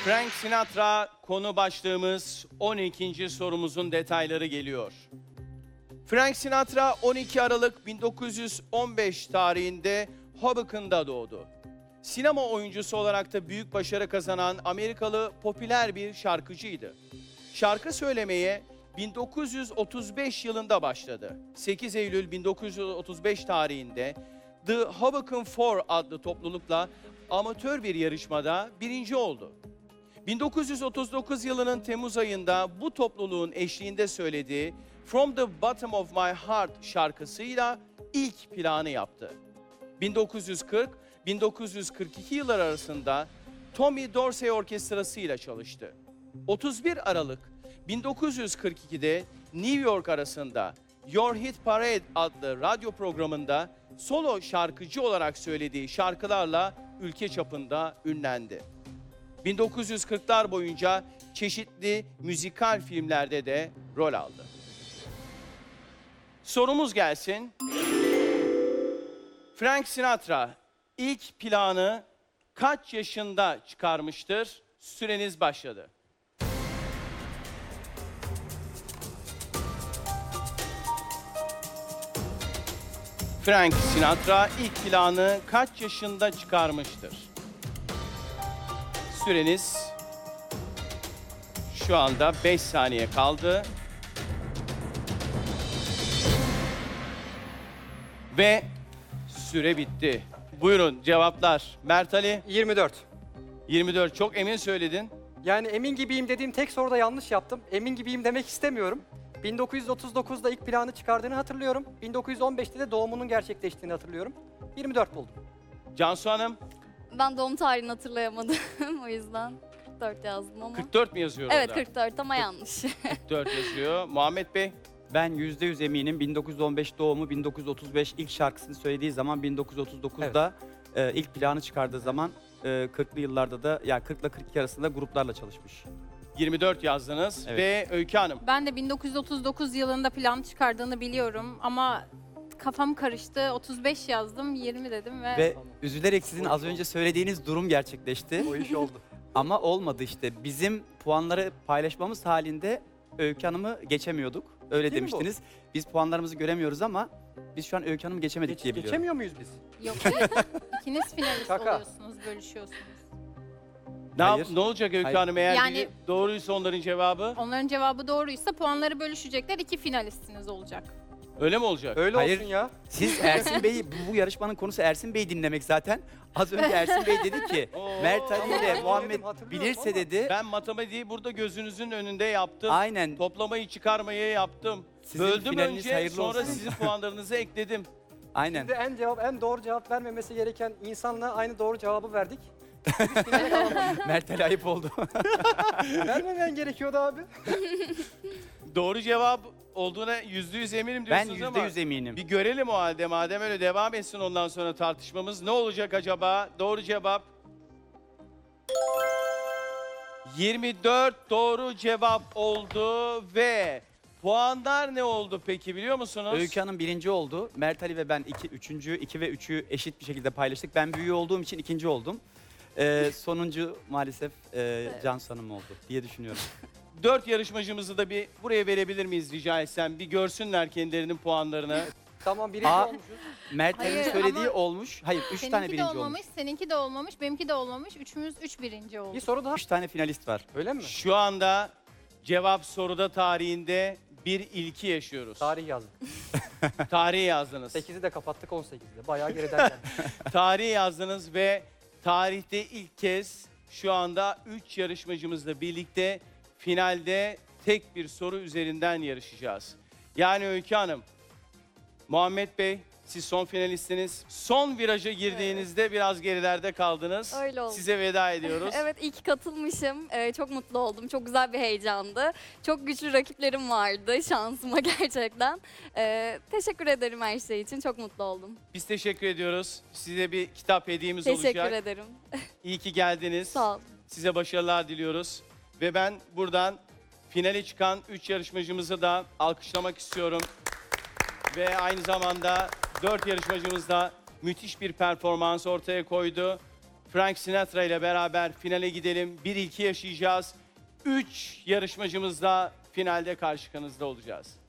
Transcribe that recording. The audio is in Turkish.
Frank Sinatra konu başlığımız 12. sorumuzun detayları geliyor. Frank Sinatra 12 Aralık 1915 tarihinde Hoboken'da doğdu. Sinema oyuncusu olarak da büyük başarı kazanan Amerikalı popüler bir şarkıcıydı. Şarkı söylemeye 1935 yılında başladı. 8 Eylül 1935 tarihinde The Hoboken Four adlı toplulukla amatör bir yarışmada birinci oldu. 1939 yılının Temmuz ayında bu topluluğun eşliğinde söylediği From the Bottom of My Heart şarkısıyla ilk planı yaptı. 1940-1942 yıllar arasında Tommy Dorsey Orkestrası ile çalıştı. 31 Aralık 1942'de New York arasında Your Hit Parade adlı radyo programında solo şarkıcı olarak söylediği şarkılarla ülke çapında ünlendi. 1940'lar boyunca çeşitli müzikal filmlerde de rol aldı. Sorumuz gelsin. Frank Sinatra ilk planı kaç yaşında çıkarmıştır? Süreniz başladı. Frank Sinatra ilk planı kaç yaşında çıkarmıştır? Süreniz şu anda 5 saniye kaldı. Ve süre bitti. Buyurun cevaplar. Mert Ali 24. 24 çok emin söyledin. Yani emin gibiyim dediğim tek soruda yanlış yaptım. Emin gibiyim demek istemiyorum. 1939'da ilk planı çıkardığını hatırlıyorum. 1915'te de doğumunun gerçekleştiğini hatırlıyorum. 24 buldum. Cansu Hanım Ben doğum tarihini hatırlayamadım. O yüzden 44 yazdım ama. 44 mi yazıyor Evet orada? 44 ama yanlış. 44 yazıyor. Muhammed Bey Ben %100 eminim. 1915 doğumu, 1935 ilk şarkısını söylediği zaman 1939'da ilk planı çıkardığı zaman 40'lı yıllarda da yani 40 ile 42 arasında gruplarla çalışmış. 24 yazdınız Evet. ve Öykü Hanım. Ben de 1939 yılında plan çıkardığını biliyorum ama kafam karıştı. 35 yazdım, 20 dedim Ve üzülerek sizin az önce söylediğiniz durum gerçekleşti. O iş oldu. Ama olmadı işte. Bizim puanları paylaşmamız halinde Öykü Hanım'ı geçemiyorduk. Öyle Değil mi bu? demiştiniz. Biz puanlarımızı göremiyoruz ama biz şu an Öykü Hanım'ı geçemedik diye biliyorum. Geçemiyor muyuz biz? Yok, ikiniz finalist Şaka. oluyorsunuz, bölüşüyorsunuz. Hayır. Ne olacak Öykü Hayır. Hanım eğer Yani- biri doğruysa onların cevabı? Onların cevabı doğruysa puanları bölüşecekler, iki finalistiniz olacak. Öyle mi olacak? Öyle Hayır. olsun ya. Siz Ersin Bey'i, bu yarışmanın konusu Ersin Bey'i dinlemek zaten. Az önce Ersin Bey dedi ki Oo. Mert Ali ile Hatırlıyorum, Muhammed hatırlıyorum bilirse ama- dedi. Ben matematiği burada gözünüzün önünde yaptım. Aynen. Toplamayı çıkarmayı yaptım. Sizin Böldüm finaliniz önce hayırlı sonra olsun. sizin puanlarınızı ekledim. Aynen. Şimdi en doğru cevap vermemesi gereken insanla aynı doğru cevabı verdik. Biz finale kalamadık. Mert Ali ayıp oldu. Vermemen gerekiyordu abi. Doğru cevap olduğuna %100 eminim Ben diyorsunuz ama %100 eminim. bir görelim o halde madem öyle devam etsin ondan sonra tartışmamız. Ne olacak acaba? Doğru cevap 24 doğru cevap oldu ve puanlar ne oldu peki biliyor musunuz? Öykü Hanım birinci oldu. Mert Ali ve ben üçüncü, 2 ve 3'ü eşit bir şekilde paylaştık. Ben büyüğü olduğum için ikinci oldum. Sonuncu maalesef Cansu Hanım oldu diye düşünüyorum. 4 yarışmacımızı da bir buraya verebilir miyiz rica etsem? Bir görsünler kendilerinin puanlarını. Tamam birinci Aa. olmuşuz. Mert Ali'nin Hayır, söylediği ama olmuş. Hayır, 3 tane Seninki de birinci olmamış, olmuş. seninki de olmamış, benimki de olmamış. Üçümüz 3 birinci oldu. Bir soru daha. 3 tane finalist var. Öyle mi? Şu anda cevap soruda tarihinde bir ilki yaşıyoruz. Tarih yazdım. Tarihi yazdınız. 8'i de kapattık 18'de. Bayağı geriden geldik. Tarihi yazdınız ve tarihte ilk kez şu anda 3 yarışmacımızla birlikte finalde tek bir soru üzerinden yarışacağız. Yani Öykü Hanım, Muhammed Bey, siz son finalistiniz. Son viraja girdiğinizde biraz gerilerde kaldınız. Öyle oldu. Size veda ediyoruz. Evet iyi ki katılmışım. Çok mutlu oldum. Çok güzel bir heyecandı. Çok güçlü rakiplerim vardı şansıma gerçekten. Teşekkür ederim her şey için. Çok mutlu oldum. Biz teşekkür ediyoruz. Size bir kitap hediyemiz Teşekkür olacak. ederim. İyi ki geldiniz. Sağ ol. Size başarılar diliyoruz. Ve ben buradan finale çıkan 3 yarışmacımızı da alkışlamak istiyorum. Ve aynı zamanda 4 yarışmacımız da müthiş bir performans ortaya koydu. Frank Sinatra ile beraber finale gidelim. Bir ilki yaşayacağız. 3 yarışmacımız da finalde karşınızda olacağız.